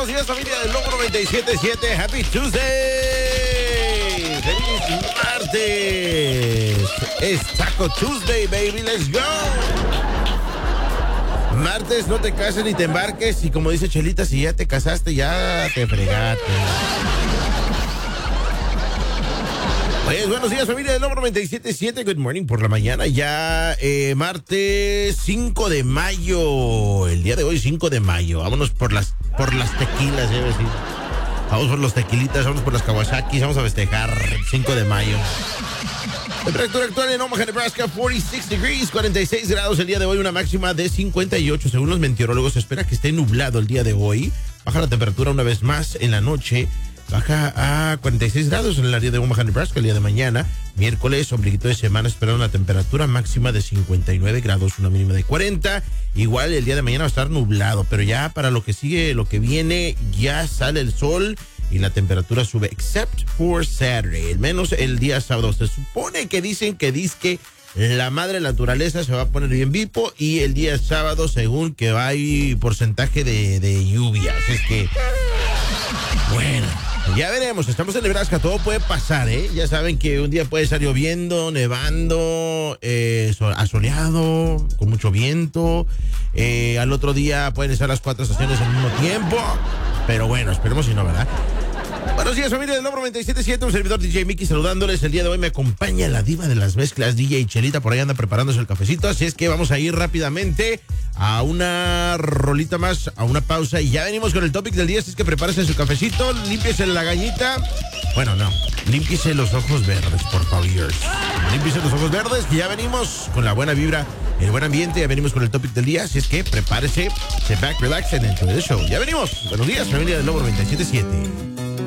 buenos días, familia del Lobo 97.7. Happy Tuesday. Feliz martes. Es Taco Tuesday, baby. Let's go. Martes, no te cases ni te embarques. Y como dice Chelita, si ya te casaste, ya te fregaste. Pues buenos días, familia del Lobo 97.7. Good morning por la mañana. Ya martes 5 de mayo. El día de hoy, 5 de mayo. Vámonos por las tequilas, decir. Vamos por los tequilitas, vamos por las Kawasaki. Vamos a festejar el 5 de mayo. Temperatura actual en Omaha, Nebraska, 46 degrees, 46 grados el día de hoy, una máxima de 58. Según los meteorólogos, se espera que esté nublado el día de hoy. Baja la temperatura una vez más en la noche. Baja a 46 grados en el área de Omaha, Nebraska, el día de mañana. Miércoles, ombliguito de semana, esperando una temperatura máxima de 59 grados, una mínima de 40. Igual el día de mañana va a estar nublado, pero ya para lo que sigue, lo que viene, ya sale el sol y la temperatura sube, except for Saturday, al menos el día sábado. Se supone que dicen que la madre naturaleza se va a poner bien vipo y el día sábado, según que va a ir porcentaje de lluvia. Así es que, bueno, ya veremos, estamos en Nebraska, todo puede pasar, ¿eh? Ya saben que un día puede estar lloviendo, nevando, asoleado, con mucho viento. Al otro día pueden estar las 4 estaciones al mismo tiempo. Pero bueno, esperemos si no, ¿verdad? Buenos días, familia del Lobo 97.7, un servidor DJ Mickey saludándoles. El día de hoy me acompaña la diva de las mezclas, DJ Chelita, por ahí anda preparándose el cafecito, así es que vamos a ir rápidamente a una rolita más, a una pausa, y ya venimos con el topic del día, así es que prepárese su cafecito, límpiese la gañita. Bueno, no, límpiese los ojos verdes, por favor. Límpiese los ojos verdes, que ya venimos con la buena vibra, el buen ambiente, ya venimos con el topic del día, así es que prepárese, sit back, relax, and enjoy the show. Ya venimos. Buenos días, familia del Lobo 97.7.